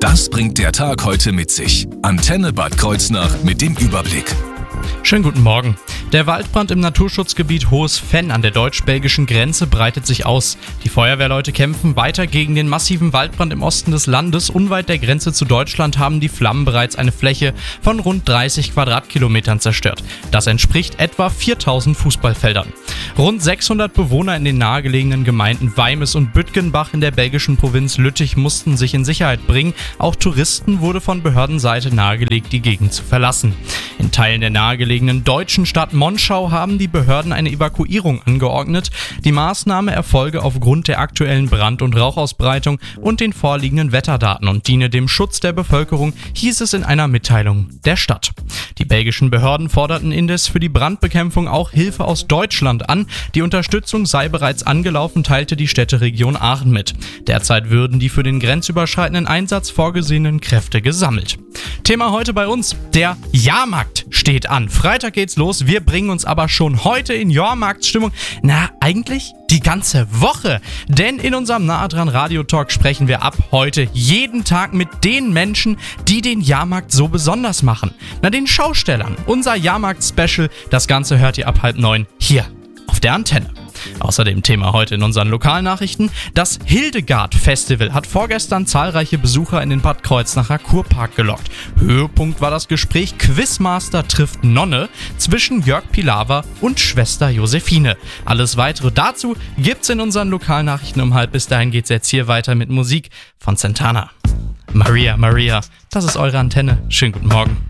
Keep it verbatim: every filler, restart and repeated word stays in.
Das bringt der Tag heute mit sich. Antenne Bad Kreuznach mit dem Überblick. Schönen guten Morgen. Der Waldbrand im Naturschutzgebiet Hohes Fenn an der deutsch-belgischen Grenze breitet sich aus. Die Feuerwehrleute kämpfen weiter gegen den massiven Waldbrand im Osten des Landes. Unweit der Grenze zu Deutschland haben die Flammen bereits eine Fläche von rund dreißig Quadratkilometern zerstört. Das entspricht etwa viertausend Fußballfeldern. Rund sechshundert Bewohner in den nahegelegenen Gemeinden Weimes und Bütgenbach in der belgischen Provinz Lüttich mussten sich in Sicherheit bringen. Auch Touristen wurde von Behördenseite nahegelegt, die Gegend zu verlassen. In Teilen der nahegelegenen deutschen Stadt Monschau haben die Behörden eine Evakuierung angeordnet. Die Maßnahme erfolge aufgrund der aktuellen Brand- und Rauchausbreitung und den vorliegenden Wetterdaten und diene dem Schutz der Bevölkerung, hieß es in einer Mitteilung der Stadt. Die belgischen Behörden forderten indes für die Brandbekämpfung auch Hilfe aus Deutschland an. Die Unterstützung sei bereits angelaufen, teilte die Städteregion Aachen mit. Derzeit würden die für den grenzüberschreitenden Einsatz vorgesehenen Kräfte gesammelt. Thema heute bei uns: der Jahrmarkt steht an. Freitag geht's los, wir bringen uns aber schon heute in Jahrmarktsstimmung. Na, eigentlich die ganze Woche. Denn in unserem Nah dran Radio-Talk sprechen wir ab heute jeden Tag mit den Menschen, die den Jahrmarkt so besonders machen. Na, den Schaustellern. Unser Jahrmarkt-Special, das Ganze hört ihr ab halb neun hier auf der Antenne. Außerdem Thema heute in unseren Lokalnachrichten: Das Hildegard-Festival hat vorgestern zahlreiche Besucher in den Bad Kreuznacher Kurpark gelockt. Höhepunkt war das Gespräch Quizmaster trifft Nonne zwischen Jörg Pilawa und Schwester Josephine. Alles weitere dazu gibt's in unseren Lokalnachrichten um halb. Bis dahin geht's jetzt hier weiter mit Musik von Santana. Maria, Maria, das ist eure Antenne. Schönen guten Morgen.